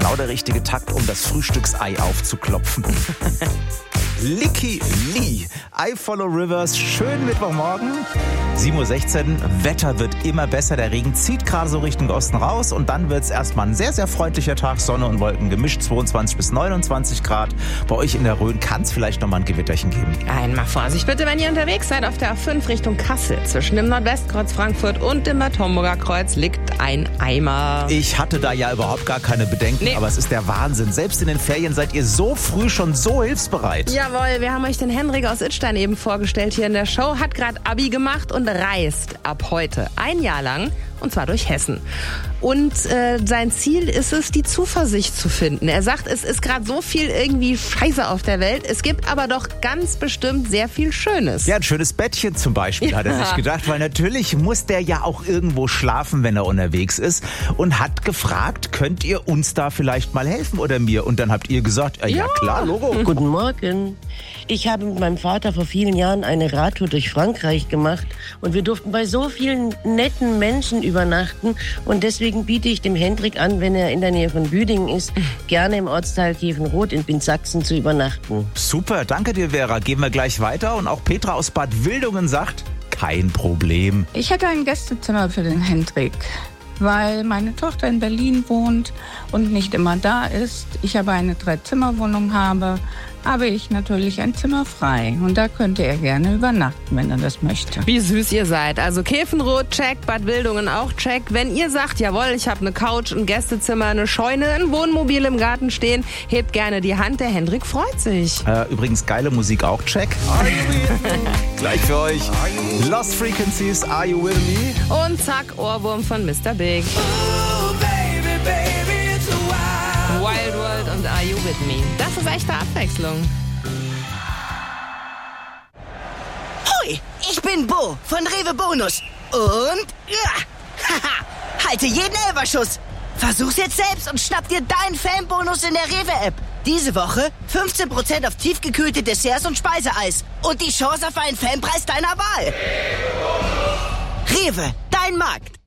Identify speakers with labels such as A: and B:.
A: genau der richtige Takt, um das Frühstücksei aufzuklopfen. Licky Lee, I Follow Rivers, schönen Mittwochmorgen. 7:16 Uhr, Wetter wird immer besser, der Regen zieht gerade so Richtung Osten raus und dann wird es erstmal ein sehr, sehr freundlicher Tag, Sonne und Wolken gemischt, 22 bis 29 Grad. Bei euch in der Rhön kann es vielleicht nochmal ein Gewitterchen geben.
B: Einmal Vorsicht bitte, wenn ihr unterwegs seid auf der A5 Richtung Kassel. Zwischen dem Nordwestkreuz Frankfurt und dem Bad Homburger Kreuz liegt ein Eimer.
A: Ich hatte da ja überhaupt gar keine Bedenken, aber es ist der Wahnsinn. Selbst in den Ferien seid ihr so früh schon so hilfsbereit.
B: Jawohl, wir haben euch den Henrik aus Idstein eben vorgestellt hier in der Show, hat gerade Abi gemacht und reist ab heute ein Jahr lang, und zwar durch Hessen. Und sein Ziel ist es, die Zuversicht zu finden. Er sagt, es ist gerade so viel irgendwie Scheiße auf der Welt, es gibt aber doch ganz bestimmt sehr viel Schönes.
A: Ja, ein schönes Bettchen zum Beispiel, hat er sich gedacht, weil natürlich muss der ja auch irgendwo schlafen, wenn er unterwegs ist, und hat gefragt, könnt ihr uns da vielleicht mal helfen oder mir? Und dann habt ihr gesagt, ja klar, Logo.
C: Guten Morgen. Ich habe mit meinem Vater vor vielen Jahren eine Radtour durch Frankreich gemacht und wir durften bei so vielen netten Menschen übernachten und deswegen biete ich dem Hendrik an, wenn er in der Nähe von Büdingen ist, gerne im Ortsteil Tiefenroth in Binsachsen zu übernachten.
A: Super, danke dir, Vera. Gehen wir gleich weiter und auch Petra aus Bad Wildungen sagt, kein Problem.
D: Ich hätte ein Gästezimmer für den Hendrik, weil meine Tochter in Berlin wohnt und nicht immer da ist. Ich aber eine 3-Zimmer-Wohnung habe ich natürlich ein Zimmer frei. Und da könnte er gerne übernachten, wenn er das möchte.
B: Wie süß ihr seid. Also Tiefenroth, check, Bad Wildungen auch, check. Wenn ihr sagt, jawohl, ich habe eine Couch, ein Gästezimmer, eine Scheune, ein Wohnmobil im Garten stehen, hebt gerne die Hand, der Hendrik freut sich.
A: Übrigens geile Musik auch, check. Gleich für euch. Lost Frequencies, Are You With Me?
B: Und zack, Ohrwurm von Mr. Big.
E: Oh, baby, baby, it's a
B: Wild World und Are You With Me? Das ist echte Abwechslung.
F: Hoi, ich bin Bo von Rewe Bonus. Und halte jeden Elferschuss. Versuch's jetzt selbst und schnapp dir deinen Fanbonus in der Rewe-App. Diese Woche 15% auf tiefgekühlte Desserts und Speiseeis. Und die Chance auf einen Fanpreis deiner Wahl. Rewe, dein Markt.